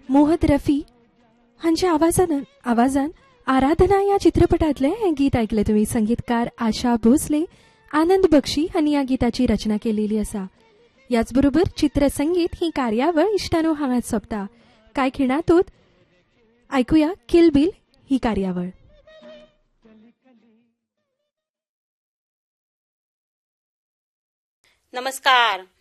मोहद रफी हांच्या आवाजान आराधना या चित्रपटातले हे गीत ऐकले तुम्ही. संगीतकार आशा भोसले, आनंद बक्षी यांनी या गीताची रचना केलेली असा. याचबरोबर चित्रसंगीत ही कार्यावळ इष्टानो हांगाच सोंपता. कांय खिणातूच ऐकूया किल बिल ही कार्यावळ. नमस्कार,